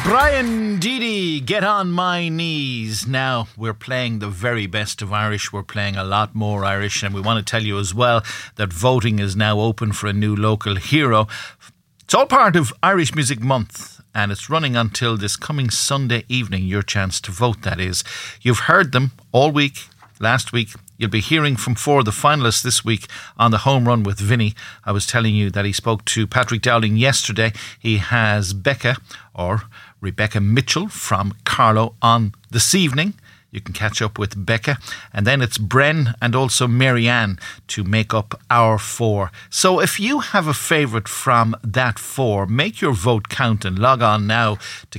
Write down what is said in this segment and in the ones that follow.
Brian Deedy, Get On My Knees. Now, we're playing the very best of Irish. We're playing a lot more Irish, and we want to tell you as well that voting is now open for a new local hero. It's all part of Irish Music Month, and it's running until this coming Sunday evening. Your chance to vote, that is. You've heard them all week, last week. You'll be hearing from four of the finalists this week on the Home Run with Vinny. I was telling you that he spoke to Patrick Dowling yesterday. He has Becca, or Rebecca Mitchell, from Carlow on this evening. You can catch up with Becca. And then it's Bren and also Marianne to make up our four. So if you have a favourite from that four, make your vote count and log on now to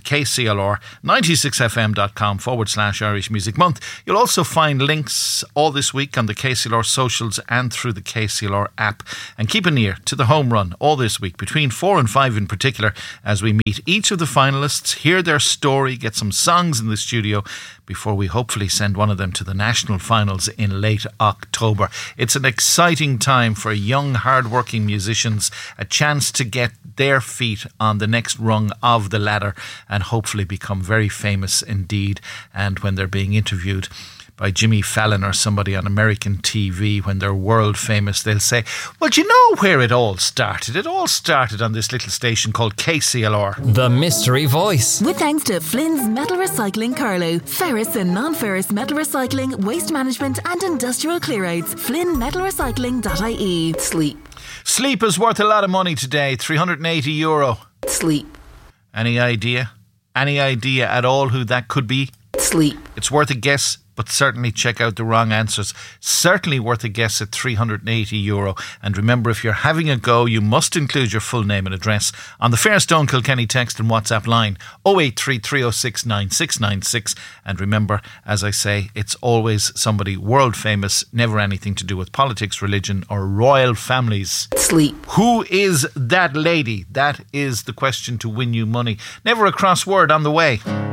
kclr96fm.com/Irish Music Month. You'll also find links all this week on the KCLR socials and through the KCLR app. And keep an ear to the Home Run all this week, between 4 and 5 in particular, as we meet each of the finalists, hear their story, get some songs in the studio before we hopefully send one of them to the national finals in late October. It's an exciting time for young, hard-working musicians, a chance to get their feet on the next rung of the ladder and hopefully become very famous indeed. And when they're being interviewed by Jimmy Fallon or somebody on American TV, when they're world famous, they'll say, well, do you know where it all started? It all started on this little station called KCLR. The Mystery Voice. With thanks to Flynn's Metal Recycling Carlow. Ferrous and non-ferrous metal recycling, waste management and industrial clearouts. FlynnMetalRecycling.ie. Sleep is worth a lot of money today, €380. Sleep. Any idea? Any idea at all who that could be? Sleep. It's worth a guess, but certainly check out the wrong answers. Certainly worth a guess at €380. And remember, if you're having a go, you must include your full name and address on the Fairstone Kilkenny text and WhatsApp line 083 306 9696. And remember, as I say, it's always somebody world famous, never anything to do with politics, religion or royal families. Sleep. Who is that lady? That is the question to win you money. Never a crossword on the way.